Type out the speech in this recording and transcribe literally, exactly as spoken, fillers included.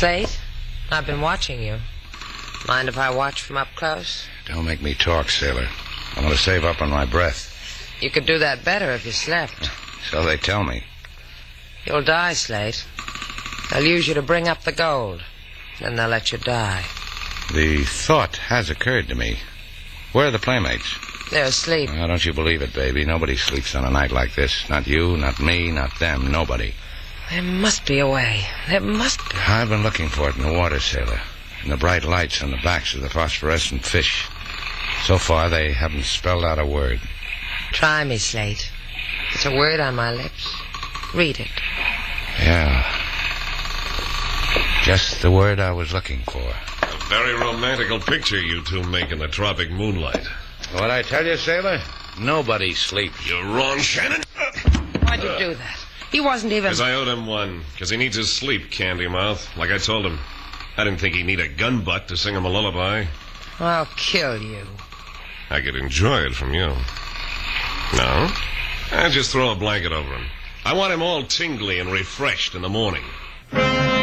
Slate, I've been watching you. Mind if I watch from up close? Don't make me talk, sailor. I want to save up on my breath. You could do that better if you slept. So they tell me. You'll die, Slate. They'll use you to bring up the gold. Then they'll let you die. The thought has occurred to me. Where are the playmates? They're asleep. Oh, don't you believe it, baby. Nobody sleeps on a night like this. Not you, not me, not them. Nobody. There must be a way. There must be. I've been looking for it in the water, sailor. In the bright lights on the backs of the phosphorescent fish. So far, they haven't spelled out a word. Try me, Slate. It's a word on my lips. Read it. Yeah. Just the word I was looking for. A very romantical picture you two make in the tropic moonlight. What I tell you, sailor? Nobody sleeps. You're wrong, Shannon. Why'd you do that? He wasn't even... Because I owed him one. Because he needs his sleep, candy mouth. Like I told him. I didn't think he'd need a gun butt to sing him a lullaby. I'll kill you. I could enjoy it from you. No? I just throw a blanket over him. I want him all tingly and refreshed in the morning.